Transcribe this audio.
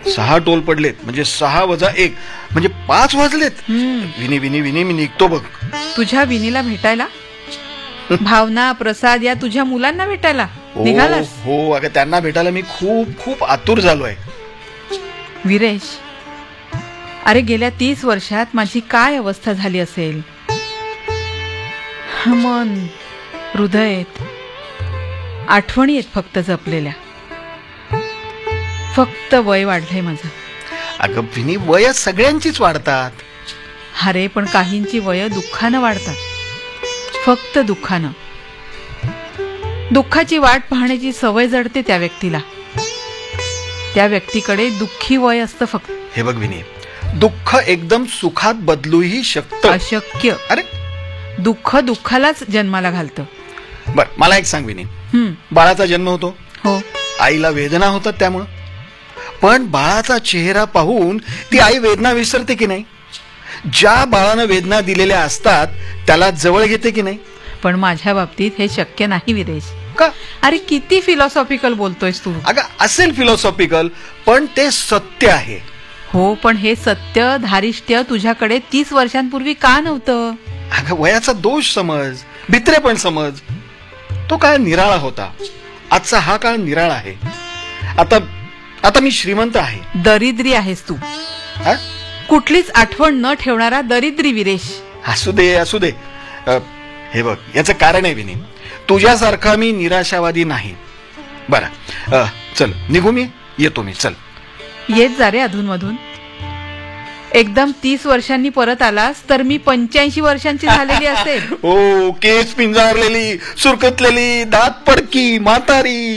6 toll पडलेत म्हणजे 6 वजा 1 म्हणजे 5 वाजलेत. विनी विनी विनी मी निघतो बघ. तुझ्या विनीला भेटायला? भावना, प्रसाद या तुझ्या मुलांना भेटायला निघालास? हो अगं, त्यांना भेटायला मी खूप खूप आतुर झालोय. विरेश, अरे गेल्या 30 वर्षात माझी काय अवस्था झाली असेल. मन, हृदय, आठवणी आहेत फक्त जपलेल्या. फक्त वय वाढलंय माझं. अगं विनी, वय सगळ्यांचीच वाढतात. अरे पण काहींची वय दुःखानं वाढतात. फक्त दुःखानं. दुःखाची वाट पाहण्याची सवय जडते त्या व्यक्तीला. त्या व्यक्तीकडे दुःखी वय असतं फक्त. हे बघ विनी, दुःख एकदम सुखात बदलूही शकतं. अशक्य. अरे दुःख दुःखालाच जन्माला घालतं. बर, मला एक सांग विनी, बाळाचा जन्म होतो, हो, आईला वेदना होतात त्यामुळं, पण बाळाचा चेहरा पाहून ती आई वेदना विसरते की नाही? ज्या बाळानं वेदना दिलेल्या असतात त्याला जवळ घेते की नाही? पण माझ्या बाबतीत हे शक्य नाही विरेश. का? अरे किती फिलॉसॉफिकल बोलतोयस तू. अगं असेल फिलॉसॉफिकल, पण ते सत्य आहे. हो, पण हे सत्य धारिष्ट्य तुझ्याकडे 30 वर्षांपूर्वी का नव्हतं? अगं वयाचा दोष समज, भित्रेपण समज. तो काळ निराळा होता, आजचा हा काळ निराळा आहे. आता मी श्रीमंत आहे. दरिद्री आहेस तू. कुठलीच आठवण न ठेवणारा दरिद्री विरेश. असू दे असू दे. हे बघ, याचं कारण आहे विनी, तुझ्यासारखा मी निराशावादी नाही. बरं चल निघू, मी येतो. मी चल. येत जा रे अधूनमधून. एकदम 30 वर्षांनी परत आलास तर मी 85 वर्षांची झालेली असेल. ओ, केस पिंजारलेली, सुरकतलेली, दात पडकी म्हातारी.